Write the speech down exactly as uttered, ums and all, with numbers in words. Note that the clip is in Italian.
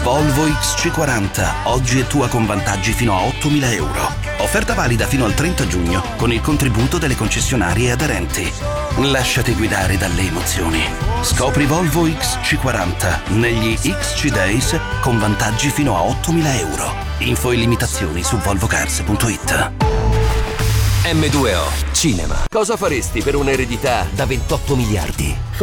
Volvo X C quaranta, oggi è tua con vantaggi fino a ottomila euro. Offerta valida fino al trenta giugno con il contributo delle concessionarie aderenti. Lasciati guidare dalle emozioni. Scopri Volvo X C quaranta negli X C Days con vantaggi fino a ottomila euro. Info e limitazioni su volvocars punto it. M due O Cinema. Cosa faresti per un'eredità da ventotto miliardi?